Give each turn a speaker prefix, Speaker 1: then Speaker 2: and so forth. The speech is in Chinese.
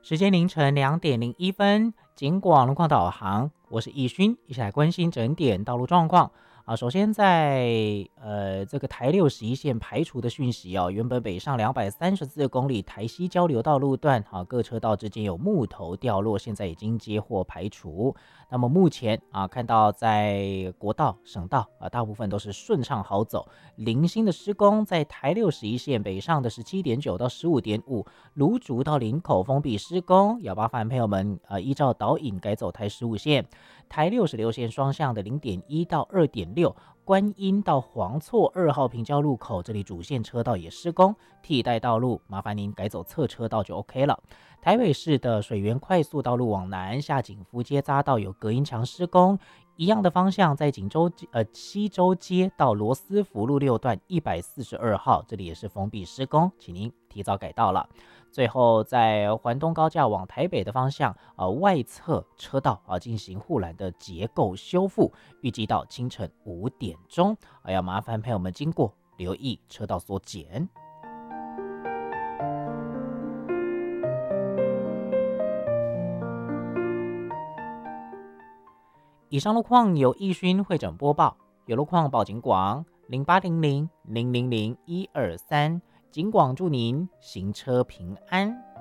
Speaker 1: 时间凌晨2:01，警广路况导航，我是易勋，一起来关心整点道路状况。首先在这个台61线排除的讯息哦，原本北上234公里台西交流道路段各车道之间有木头掉落，现在已经接获排除。那么目前看到在国道、省道大部分都是顺畅好走。零星的施工在台61线北上的17.9到15.5，芦竹到林口封闭施工，要麻烦朋友们依照导引改走台15线。台66线双向的0.1到2.6，观音到黄错2号平交路口，这里主线车道也施工，替代道路麻烦您改走侧车道就 OK 了。台北市的水源快速道路往南下景福街匝道有隔音墙施工，一样的方向在西周街到罗斯福路6段142号，这里也是封闭施工，请您提早改道了。最后在环东高架往台北的方向外侧车道进行护栏的结构修复，预计到清晨5点钟要麻烦朋友们经过留意车道缩减。以上路况由易勋会诊播报，有路况报警广0800 000 123，警广祝您行车平安。